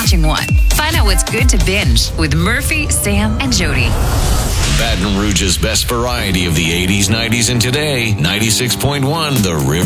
watching one. Find out what's good to binge with Murphy, Sam, and Jody. Baton Rouge's best variety of the 80s, 90s, and today. 96.1 The River.